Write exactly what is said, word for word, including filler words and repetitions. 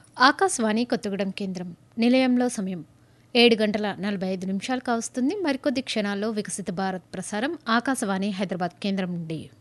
ఆకాశవాణి కొత్తగూడెం కేంద్రం నిలయంలో సమయం ఏడు గంటల నలభై ఐదు నిమిషాలు కావస్తుంది. మరికొద్ది క్షణాల్లో వికసిత భారత్ ప్రసారం ఆకాశవాణి హైదరాబాద్ కేంద్రం నుండి.